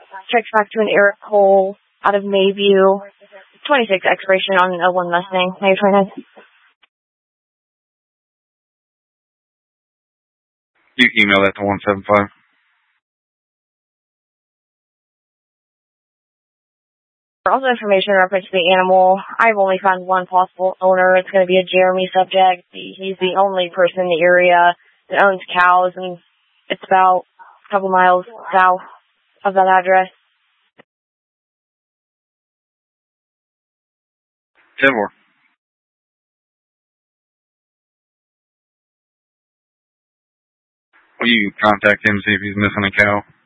Checks back to an Eric Cole out of Mayview. 26 expiration on an 01 Mustang. May 29th. You email that to 175. For also information in reference to the animal, I've only found one possible owner. It's going to be a Jeremy subject. He's the only person in the area that owns cows, and it's about a couple miles south of that address. 10-4. Will you contact him, see if he's missing a cow?